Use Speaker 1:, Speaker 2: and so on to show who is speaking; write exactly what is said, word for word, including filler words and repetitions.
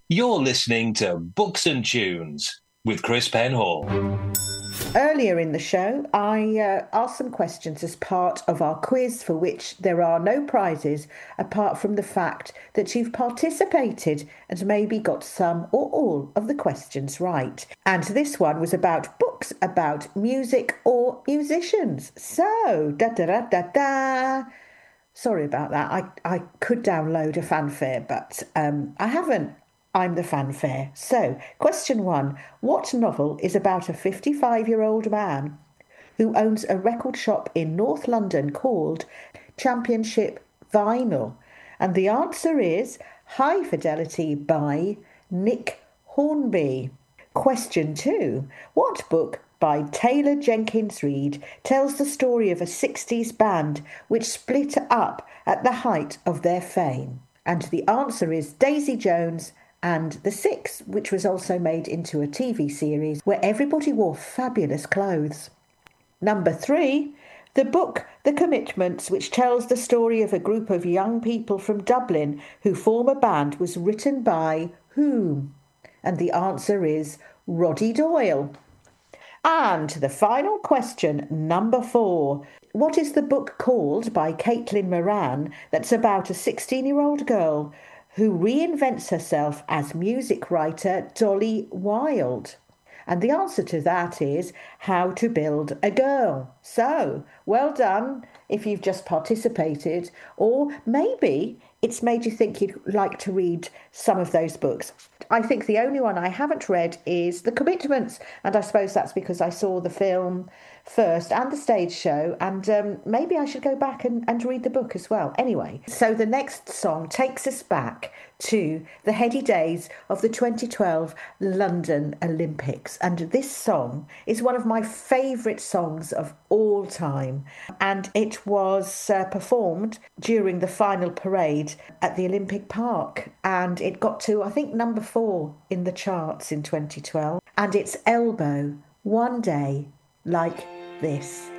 Speaker 1: You're listening to Books and Tunes with Chris Penhall.
Speaker 2: Earlier in the show, I uh, asked some questions as part of our quiz, for which there are no prizes apart from the fact that you've participated and maybe got some or all of the questions right. And this one was about books about music or musicians. So, da da da da da. Sorry about that. I, I could download a fanfare, but um, I haven't. I'm the fanfare. So, question one. What novel is about a fifty-five-year-old man who owns a record shop in North London called Championship Vinyl? And the answer is High Fidelity by Nick Hornby. Question two. What book by Taylor Jenkins Reid tells the story of a sixties band which split up at the height of their fame? And the answer is Daisy Jones and The Six, which was also made into a T V series where everybody wore fabulous clothes. Number three, the book The Commitments, which tells the story of a group of young people from Dublin who form a band, was written by whom? And the answer is Roddy Doyle. And the final question, number four. What is the book called by Caitlin Moran that's about a sixteen-year-old girl who reinvents herself as music writer Dolly Wilde? And the answer to that is How to Build a Girl. So, well done if you've just participated, or maybe it's made you think you'd like to read some of those books. I think the only one I haven't read is The Commitments, and I suppose that's because I saw the film first and the stage show, and um, maybe I should go back and, and read the book as well. Anyway, so the next song takes us back to the heady days of the twenty twelve London Olympics, and this song is one of my favourite songs of all time, and it was uh, performed during the final parade at the Olympic Park, and it got to, I think, number four in the charts in twenty twelve, and it's Elbow, One Day Like This.